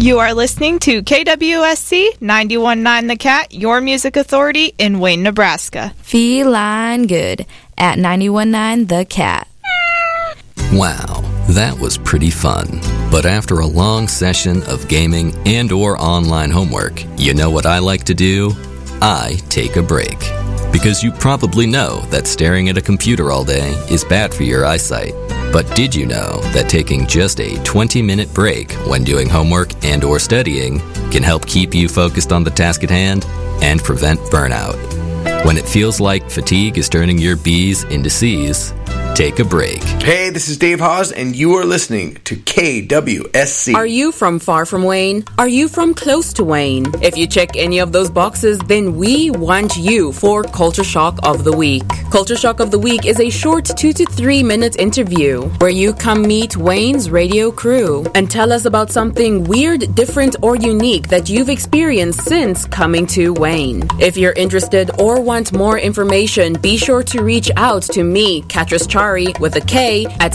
You are listening to KWSC 91.9 The Cat, your music authority in Wayne, Nebraska. Feline good at 91.9 The Cat. Wow, that was pretty fun. But after a long session of gaming and or online homework, you know what I like to do? I take a break. Because you probably know that staring at a computer all day is bad for your eyesight. But did you know that taking just a 20-minute break when doing homework and or studying can help keep you focused on the task at hand and prevent burnout? When it feels like fatigue is turning your B's into C's, take a break. Hey, this is Dave Hawes, and you are listening to KWSC. Are you from far from Wayne? Are you from close to Wayne? If you check any of those boxes, then we want you for Culture Shock of the Week. Culture Shock of the Week is a short 2 to 3 minute interview where you come meet Wayne's radio crew and tell us about something weird, different, or unique that you've experienced since coming to Wayne. If you're interested or want more information, be sure to reach out to me, Catrice Chari, with a K, at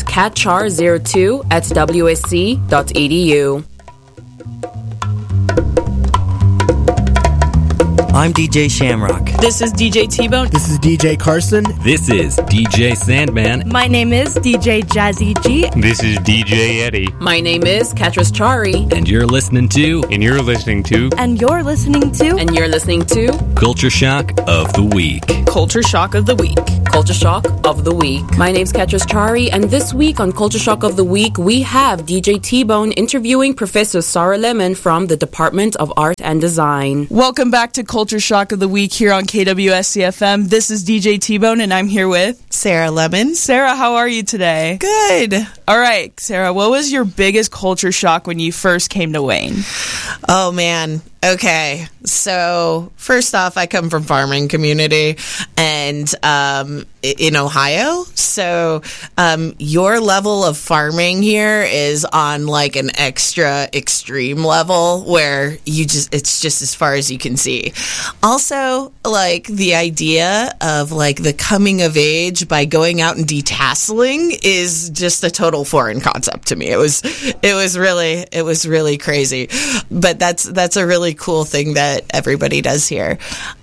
catchar02@wsc.edu. I'm DJ Shamrock. This is DJ T-Bone. This is DJ Carson. This is DJ Sandman. My name is DJ Jazzy G. This is DJ Eddie. My name is Catrice Chari. And you're listening to... And you're listening to... Culture Shock of the Week. Culture Shock of the Week. Culture Shock of the Week. My name's Catrice Chari, and this week on Culture Shock of the Week, we have DJ T-Bone interviewing Professor Sarah Lemon from the Department of Art and Design. Welcome back to Culture Shock of the Week here on KWSC-FM. This is DJ T-Bone, and I'm here with... Sarah Lemon. Sarah, how are you today? Good. All right, Sarah, what was your biggest culture shock when you first came to Wayne? Oh, man. Okay, so first off, I come from farming community and in Ohio. So your level of farming here is on like an extra extreme level where it's just as far as you can see. Also, like the idea of like the coming of age by going out and detasseling is just a total foreign concept to me. It was really crazy, but that's a really cool thing that everybody does here.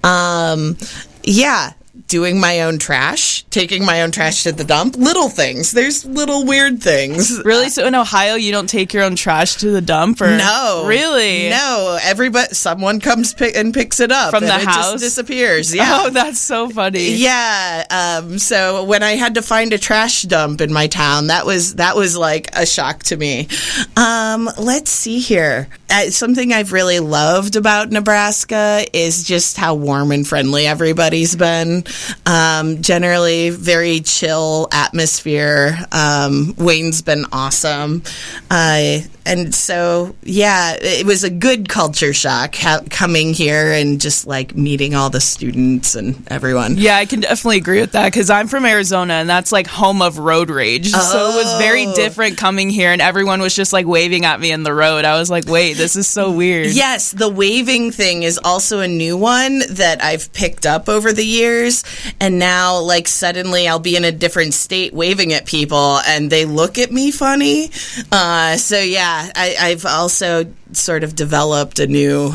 Doing my own trash, taking my own trash to the dump, little things. There's little weird things. Really? So in Ohio, you don't take your own trash to the dump? Or? No. Really? No. Someone comes and picks it up. From the house? It just disappears. Yeah. Oh, that's so funny. Yeah. So when I had to find a trash dump in my town, that was like a shock to me. Let's see here. Something I've really loved about Nebraska is just how warm and friendly everybody's been. Generally very chill atmosphere. Wayne's been awesome. And so, yeah, it was a good culture shock coming here and just like meeting all the students and everyone. Yeah, I can definitely agree with that because I'm from Arizona and that's like home of road rage. Oh. So it was very different coming here and everyone was just like waving at me in the road. I was like, wait, this is so weird. Yes, the waving thing is also a new one that I've picked up over the years. And now, like, suddenly I'll be in a different state waving at people and they look at me funny. So, yeah. I've also sort of developed a new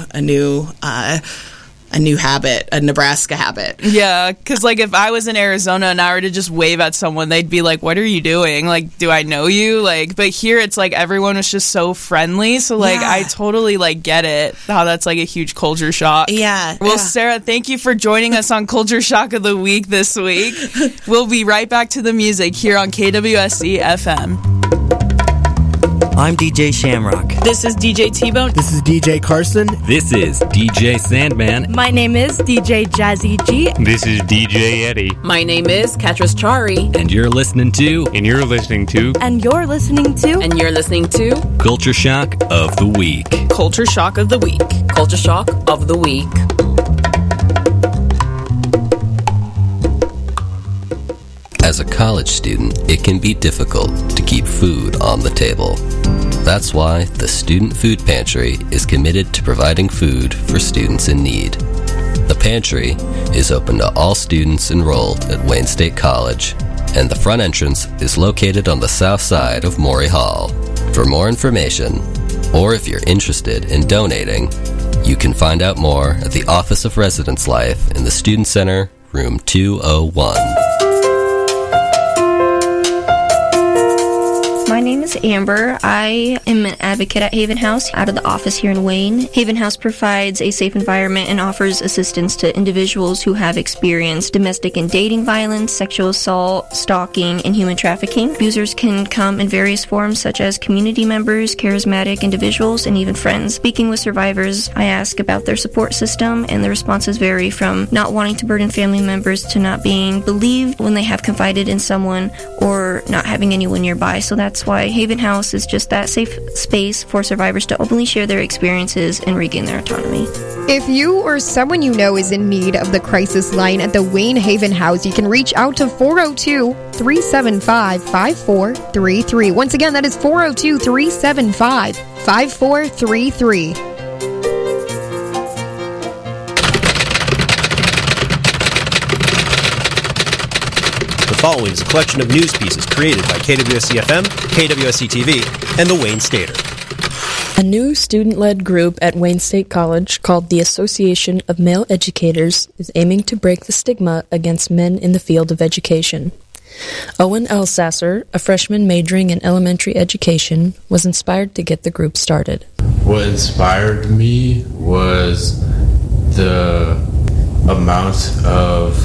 habit, a Nebraska habit. Yeah, because like if I was in Arizona and I were to just wave at someone, they'd be like, "What are you doing? Like, do I know you?" Like, but here it's like everyone was just so friendly. So like, yeah. I totally like get it how that's like a huge culture shock. Yeah. Well, Sarah, thank you for joining us on Culture Shock of the Week this week. We'll be right back to the music here on KWSC FM. I'm DJ Shamrock. This is DJ T-Bone. This is DJ Carson. This is DJ Sandman. My name is DJ Jazzy G. This is DJ Eddie. My name is Catrice Chari. And you're listening to... Culture Shock of the Week. Culture Shock of the Week. Culture Shock of the Week. As a college student, it can be difficult to keep food on the table. That's why the Student Food Pantry is committed to providing food for students in need. The pantry is open to all students enrolled at Wayne State College, and the front entrance is located on the south side of Maury Hall. For more information, Or if you're interested in donating, you can find out more at the Office of Residence Life in the Student Center, room 201. My name is Amber. I am an advocate at Haven House out of the office here in Wayne. Haven House provides a safe environment and offers assistance to individuals who have experienced domestic and dating violence, sexual assault, stalking, and human trafficking. Abusers can come in various forms such as community members, charismatic individuals, and even friends. Speaking with survivors, I ask about their support system, and the responses vary from not wanting to burden family members to not being believed when they have confided in someone or not having anyone nearby. So that's why Haven House is just that safe space for survivors to openly share their experiences and regain their autonomy. If you or someone you know is in need of the crisis line at the Wayne Haven House, you can reach out to 402-375-5433. Once again, that is 402-375-5433. The following is a collection of news pieces created by KWSC-FM, KWSC-TV, and the Wayne Stater. A new student-led group at Wayne State College called the Association of Male Educators is aiming to break the stigma against men in the field of education. Owen Elsasser, a freshman majoring in elementary education, was inspired to get the group started. What inspired me was the amount of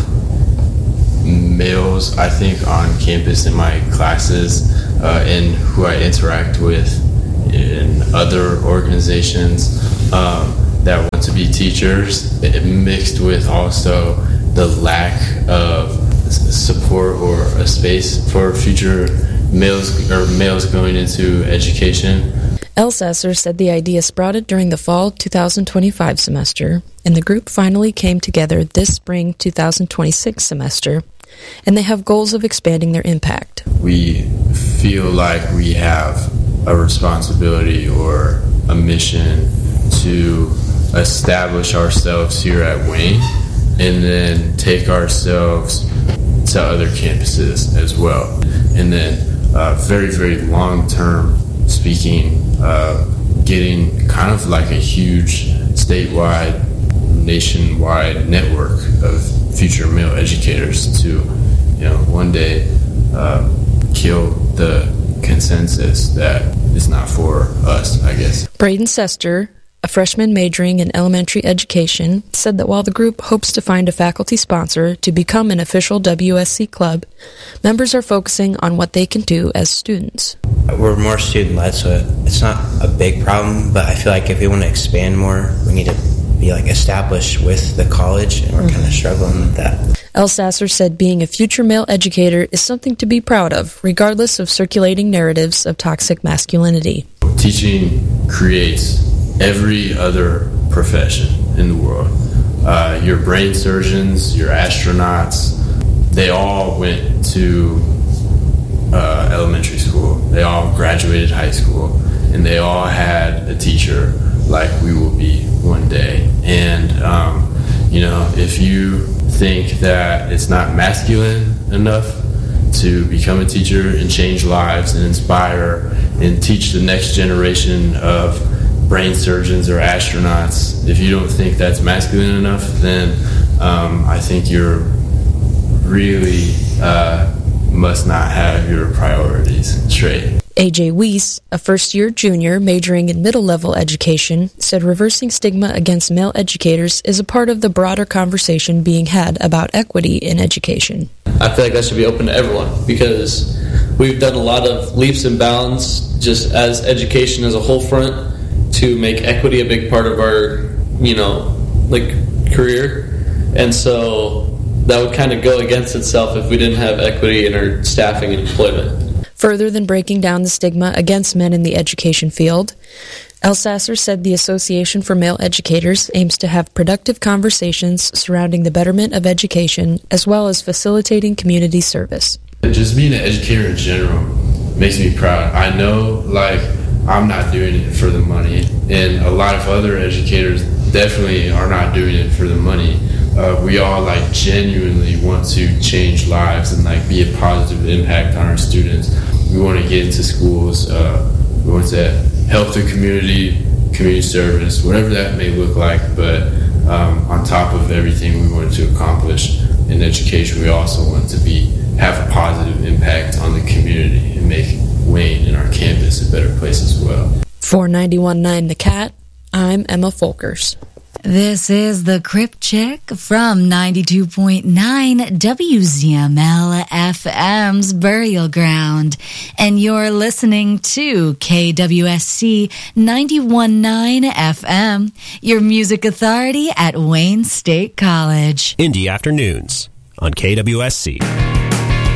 males, I think, on campus in my classes and who I interact with in other organizations that want to be teachers, mixed with also the lack of support or a space for future males going into education. Elsasser said the idea sprouted during the fall 2025 semester, and the group finally came together this spring 2026 semester, and they have goals of expanding their impact. We feel like we have a responsibility or a mission to establish ourselves here at Wayne and then take ourselves to other campuses as well. And then very, very long-term speaking, getting kind of like a huge statewide, nationwide network of future male educators to, one day kill the consensus that is not for us, I guess. Braden Sester, a freshman majoring in elementary education, said that while the group hopes to find a faculty sponsor to become an official WSC club, members are focusing on what they can do as students. We're more student-led, so it's not a big problem, but I feel like if we want to expand more, we need to be established with the college, and we're kind of struggling with that. Elsasser said being a future male educator is something to be proud of, regardless of circulating narratives of toxic masculinity. Teaching creates every other profession in the world. Your brain surgeons, your astronauts, they all went to elementary school. They all graduated high school, and they all had a teacher like we will be one day. And, if you think that it's not masculine enough to become a teacher and change lives and inspire and teach the next generation of brain surgeons or astronauts, if you don't think that's masculine enough, then I think you're really must not have your priorities straight. A.J. Weiss, a first-year junior majoring in middle-level education, said reversing stigma against male educators is a part of the broader conversation being had about equity in education. I feel like that should be open to everyone because we've done a lot of leaps and bounds just as education as a whole front to make equity a big part of our, career. And so that would kind of go against itself if we didn't have equity in our staffing and employment. Further than breaking down the stigma against men in the education field, Elsasser said the Association for Male Educators aims to have productive conversations surrounding the betterment of education as well as facilitating community service. Just being an educator in general makes me proud. I know, I'm not doing it for the money, and a lot of other educators definitely are not doing it for the money. We all genuinely want to change lives and be a positive impact on our students. We want to get into schools. We want to help the community service, whatever that may look like. But on top of everything we wanted to accomplish in education, we also want to have a positive impact on the community and make Wayne and our campus a better place as well. For 91.9 The Cat, I'm Emma Folkers. This is the Crip Chick from 92.9 WZML FM's Burial Ground, and you're listening to KWSC 91.9 FM, your music authority at Wayne State College. Indie Afternoons on KWSC.